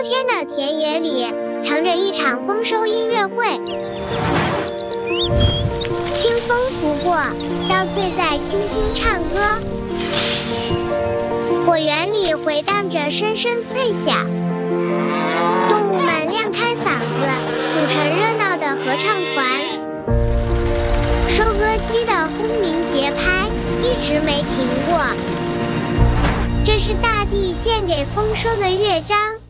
天的田野里，藏着一场丰收音乐会。清风拂过，稻穗在轻轻唱歌，果园里回荡着声声脆响。动物们亮开嗓子，组成热闹的合唱团。收割机的轰鸣节拍一直没停过，这是大地献给丰收的乐章。